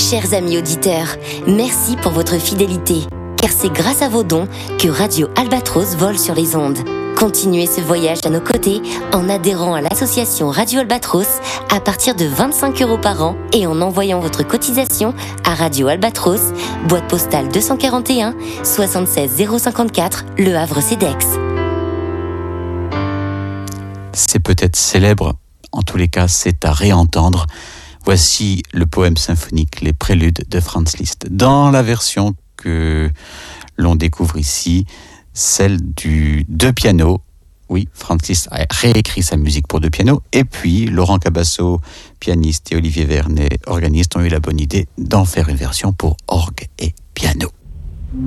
Chers amis auditeurs, merci pour votre fidélité, car c'est grâce à vos dons que Radio Albatros vole sur les ondes. Continuez ce voyage à nos côtés en adhérant à l'association Radio Albatros à partir de 25 € par an et en envoyant votre cotisation à Radio Albatros, boîte postale 241 76 054, Le Havre CEDEX. C'est peut-être célèbre, en tous les cas c'est à réentendre. Voici le poème symphonique Les Préludes de Franz Liszt. Dans la version que l'on découvre ici, celle du deux pianos. Oui, Franz Liszt a réécrit sa musique pour deux pianos. Et puis, Laurent Cabasso, pianiste, et Olivier Vernet, organiste, ont eu la bonne idée d'en faire une version pour orgue et piano.